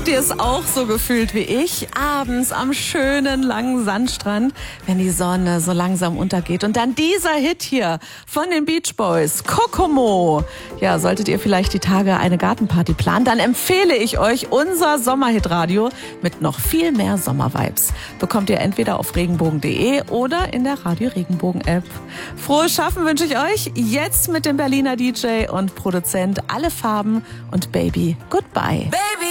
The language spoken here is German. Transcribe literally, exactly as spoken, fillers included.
Habt ihr es auch so gefühlt wie ich? Abends am schönen langen Sandstrand, wenn die Sonne so langsam untergeht. Und dann dieser Hit hier von den Beach Boys, Kokomo. Ja, solltet ihr vielleicht die Tage eine Gartenparty planen, dann empfehle ich euch unser Sommerhit-Radio mit noch viel mehr Sommervibes. Bekommt ihr entweder auf regenbogen punkt de oder in der Radio Regenbogen App. Frohes Schaffen wünsche ich euch jetzt mit dem Berliner D J und Produzent Alle Farben und Baby Goodbye. Baby.